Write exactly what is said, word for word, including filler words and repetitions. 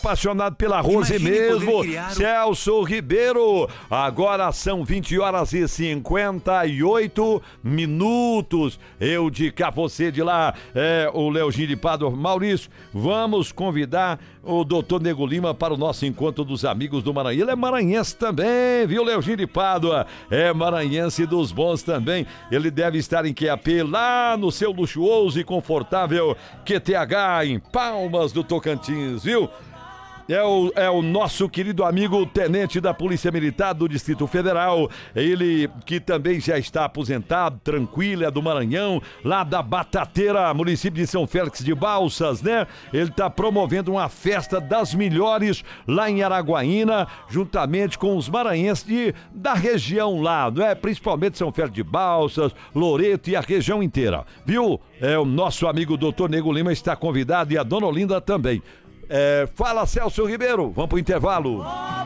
Apaixonado pela Rose Imagine mesmo, criar um... Celso Ribeiro. Agora são vinte horas e cinquenta e oito minutos. Eu de cá, você de lá, é, o Léo Gil de Pádua. Maurício, vamos convidar o doutor Nego Lima para o nosso encontro dos amigos do Maranhão. Ele é maranhense também, viu, Léo Gil de Pádua? É maranhense dos bons também. Ele deve estar em Q A P, lá no seu luxuoso e confortável Q T H, em Palmas do Tocantins, viu? É o, é o nosso querido amigo tenente da Polícia Militar do Distrito Federal, ele que também já está aposentado, tranquilo, é do Maranhão, lá da Batateira, município de São Félix de Balsas, né? Ele está promovendo uma festa das melhores lá em Araguaína, juntamente com os maranhenses de, da região lá, não é? Principalmente São Félix de Balsas, Loreto e a região inteira, viu? É, o nosso amigo doutor Nego Lima está convidado e a dona Olinda também. É, fala, Celso Ribeiro, vamos pro intervalo.